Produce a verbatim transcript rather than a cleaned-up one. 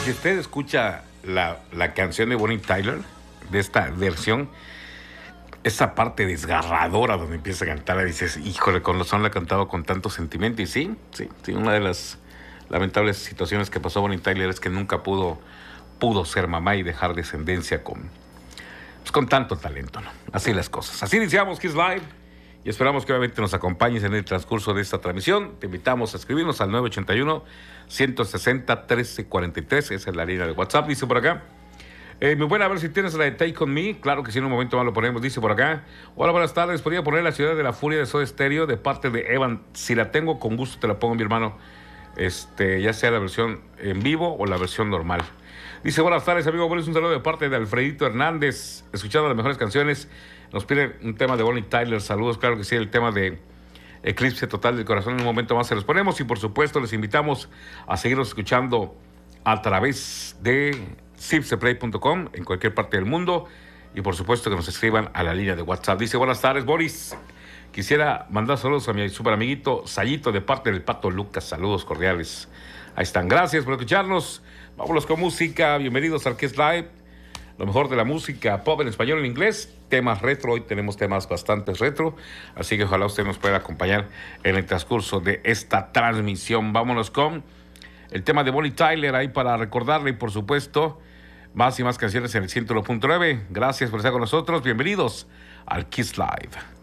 si usted escucha la, la canción de Bonnie Tyler, de esta versión, esa parte desgarradora donde empieza a cantar, dices, híjole, con razón la ha cantado con tanto sentimiento. Y sí, sí, sí, una de las lamentables situaciones que pasó Bonnie Tyler es que nunca pudo, pudo ser mamá y dejar descendencia con, pues, con tanto talento, ¿no? Así las cosas. Así iniciamos Kiss Live y esperamos que obviamente nos acompañes en el transcurso de esta transmisión. Te invitamos a escribirnos al nueve ocho uno, uno seis cero, uno tres cuatro tres. Esa es la línea de WhatsApp, dice por acá. Eh, muy buena, a ver si tienes la de Take On Me. Claro que sí, en un momento más lo ponemos, dice por acá. Hola, buenas tardes. ¿Podría poner La Ciudad de la Furia de Soda Stereo de parte de Evan? Si la tengo, con gusto te la pongo, mi hermano. Este, ya sea la versión en vivo o la versión normal. Dice, buenas tardes, amigo. Un saludo de parte de Alfredito Hernández. Escuchando las mejores canciones. Nos pide un tema de Bonnie Tyler. Saludos, claro que sí, el tema de Eclipse Total del Corazón. En un momento más se los ponemos. Y por supuesto, les invitamos a seguirnos escuchando a través de zipse play punto com en cualquier parte del mundo. Y por supuesto que nos escriban a la línea de WhatsApp. Dice, buenas tardes, Boris. Quisiera mandar saludos a mi super amiguito Sayito de parte del Pato Lucas. Saludos cordiales. Ahí están. Gracias por escucharnos. Vámonos con música. Bienvenidos al Kiss Live. Lo mejor de la música pop en español, en inglés, temas retro. Hoy tenemos temas bastante retro, así que ojalá usted nos pueda acompañar en el transcurso de esta transmisión. Vámonos con el tema de Bonnie Tyler ahí para recordarle, y por supuesto, más y más canciones en el ciento uno punto nueve. Gracias por estar con nosotros. Bienvenidos al Kiss Live.